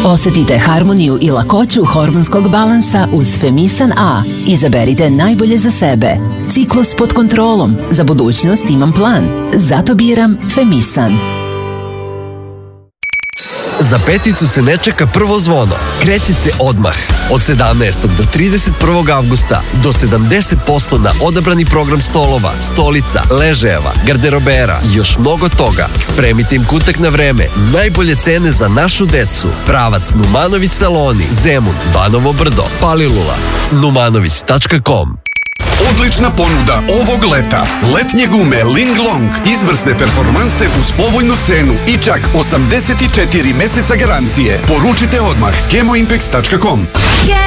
Osetite harmoniju i lakoću hormonskog balansa uz Femisan A. Izaberite najbolje za sebe. Ciklus pod kontrolom. Za budućnost imam plan. Zato biram Femisan. Za peticu se ne čeka prvo zvono. Kreće se odmah. Od 17. do 31. avgusta do 70% na odabrani program stolova, stolica, ležajeva, garderobera i još mnogo toga. Spremite im kutak na vreme. Najbolje cene za našu decu. Pravac Numanović saloni, Zemun, Banovo Brdo, Palilula. numanović.com. Odlična ponuda ovog leta. Letnje gume Linglong. Izvrsne performanse uz povoljnu cenu i čak 84 meseca garancije. Poručite odmah chemoimpex.com.